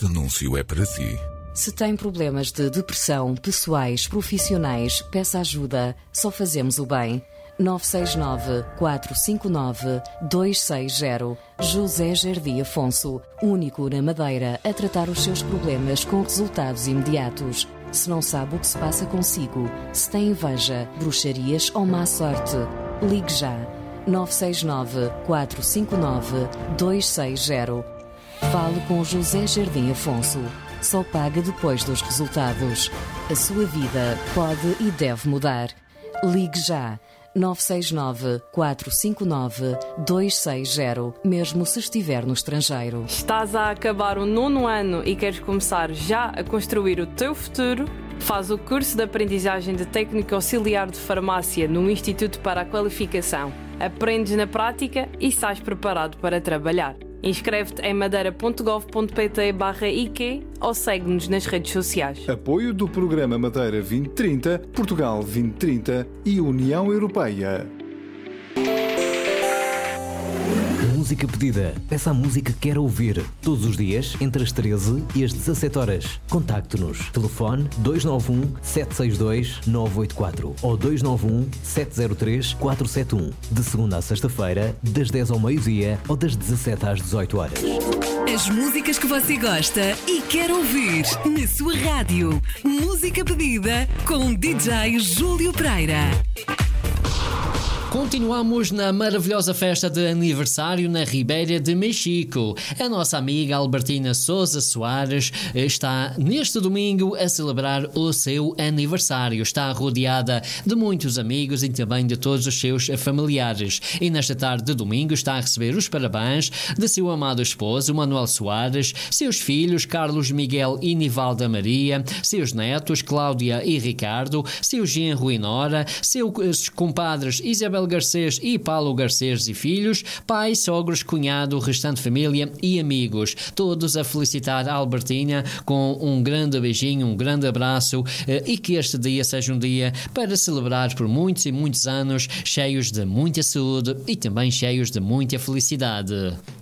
Este anúncio é para si. Se tem problemas de depressão, pessoais, profissionais, peça ajuda. Só fazemos o bem. 969-459-260. José Jardim Afonso, único na Madeira a tratar os seus problemas com resultados imediatos. Se não sabe o que se passa consigo, se tem inveja, bruxarias ou má sorte, ligue já. 969-459-260. Fale com José Jardim Afonso. Só paga depois dos resultados. A sua vida pode e deve mudar. Ligue já. 969-459-260, mesmo se estiver no estrangeiro. Estás a acabar o 9º ano e queres começar já a construir o teu futuro? Faz o curso de aprendizagem de técnico auxiliar de farmácia no Instituto para a Qualificação. Aprendes na prática e sais preparado para trabalhar. Inscreve-te em madeira.gov.pt/IQ ou segue-nos nas redes sociais. Apoio do Programa Madeira 2030, Portugal 2030 e União Europeia. Música pedida. Peça a música que quer ouvir. Todos os dias, entre as 13 e as 17 horas. Contacte-nos. Telefone 291-762-984 ou 291-703-471. De segunda à sexta-feira, das 10 ao meio-dia ou das 17 às 18 horas. As músicas que você gosta e quer ouvir na sua rádio. Música pedida com DJ Júlio Pereira. Continuamos na maravilhosa festa de aniversário na Ribeira de Mexico. A nossa amiga Albertina Sousa Soares está neste domingo a celebrar o seu aniversário. Está rodeada de muitos amigos e também de todos os seus familiares. E nesta tarde de domingo está a receber os parabéns de seu amado esposo, Manuel Soares, seus filhos, Carlos Miguel e Nivalda Maria, seus netos, Cláudia e Ricardo, seu genro e nora, seus compadres Isabel Garcês e Paulo Garcês e filhos, pai, sogros, cunhado, restante família e amigos. Todos a felicitar a Albertina com um grande beijinho, um grande abraço e que este dia seja um dia para celebrar por muitos e muitos anos, cheios de muita saúde e também cheios de muita felicidade.